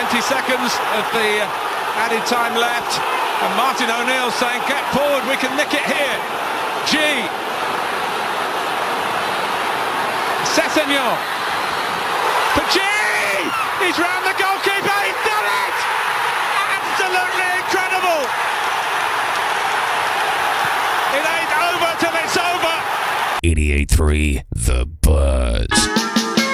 20 seconds of the added time left, and Martin O'Neill saying, get forward, we can nick it here. G. Sessegnon for G. He's round the goalkeeper, he's done it! Absolutely incredible! It ain't over till it's over! 88.3 The Buzz.